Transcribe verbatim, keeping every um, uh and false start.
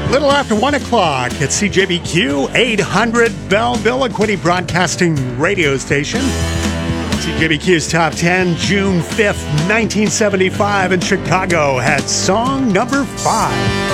Little after one o'clock at C J B Q, eight hundred Belleville, Equity Broadcasting radio station. C J B Q's Top ten, June fifth, nineteen seventy-five in Chicago, had song number five.